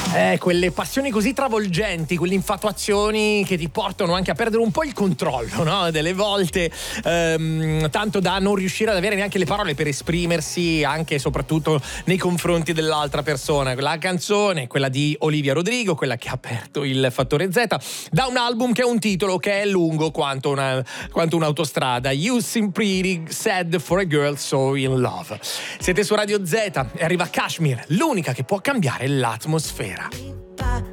Quelle passioni così travolgenti, quelle infatuazioni che ti portano anche a perdere un po' il controllo, no? Delle volte, tanto da non riuscire ad avere neanche le parole per esprimersi, anche e soprattutto nei confronti dell'altra persona. La canzone, quella di Olivia Rodrigo, quella che ha aperto il Fattore Z, da un album che ha un titolo che è lungo quanto un'autostrada. You Seem Pretty Sad for a Girl So in Love. Siete su Radio Z e arriva Kashmir, l'unica che può cambiare l'atmosfera.